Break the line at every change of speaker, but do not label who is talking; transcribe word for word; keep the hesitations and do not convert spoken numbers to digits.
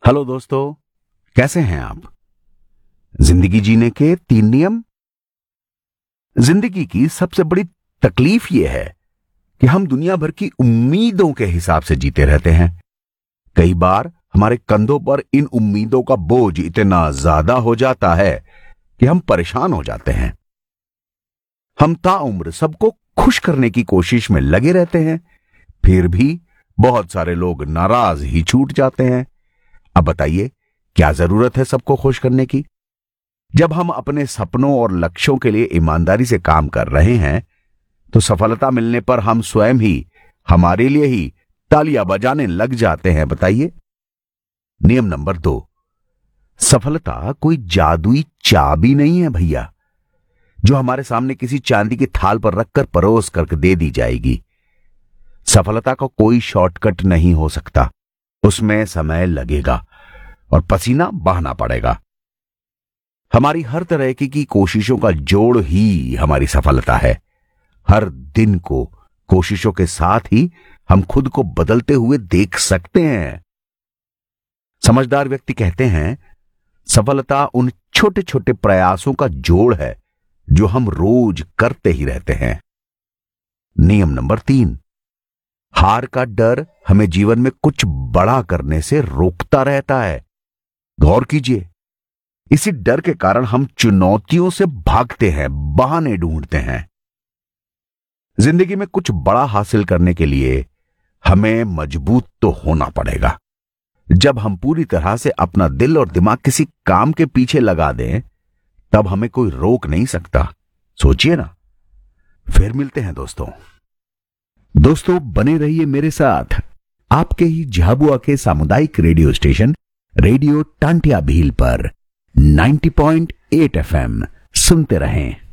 Hello दोस्तों, कैसे हैं आप? जिंदगी जीने के तीन नियम। जिंदगी की सबसे बड़ी तकलीफ यह है कि हम दुनिया भर की उम्मीदों के हिसाब से जीते रहते हैं। कई बार हमारे कंधों पर इन उम्मीदों का बोझ इतना ज्यादा हो जाता है कि हम परेशान हो जाते हैं। हम ताउम्र सबको खुश करने की कोशिश में लगे रहते हैं, फिर भी बहुत सारे लोग नाराज ही छूट जाते हैं। अब बताइए, क्या जरूरत है सबको खुश करने की? जब हम अपने सपनों और लक्ष्यों के लिए ईमानदारी से काम कर रहे हैं तो सफलता मिलने पर हम स्वयं ही हमारे लिए ही तालियां बजाने लग जाते हैं। बताइए। नियम नंबर दो, सफलता कोई जादुई चाबी नहीं है भैया, जो हमारे सामने किसी चांदी की थाल पर रखकर परोस करके दे दी जाएगी। सफलता का कोई शॉर्टकट नहीं हो सकता, उसमें समय लगेगा और पसीना बहाना पड़ेगा। हमारी हर तरह की, की कोशिशों का जोड़ ही हमारी सफलता है। हर दिन को कोशिशों के साथ ही हम खुद को बदलते हुए देख सकते हैं। समझदार व्यक्ति कहते हैं, सफलता उन छोटे छोटे प्रयासों का जोड़ है जो हम रोज करते ही रहते हैं। नियम नंबर तीन, हार का डर हमें जीवन में कुछ बड़ा करने से रोकता रहता है। गौर कीजिए, इसी डर के कारण हम चुनौतियों से भागते हैं, बहाने ढूंढते हैं। जिंदगी में कुछ बड़ा हासिल करने के लिए हमें मजबूत तो होना पड़ेगा। जब हम पूरी तरह से अपना दिल और दिमाग किसी काम के पीछे लगा दें, तब हमें कोई रोक नहीं सकता। सोचिए ना। फिर मिलते हैं दोस्तों। दोस्तों, बने रहिए मेरे साथ आपके ही झाबुआ के सामुदायिक radio station radio Tantia Bhil पर नब्बे पॉइंट आठ एफ एम। सुनते रहें।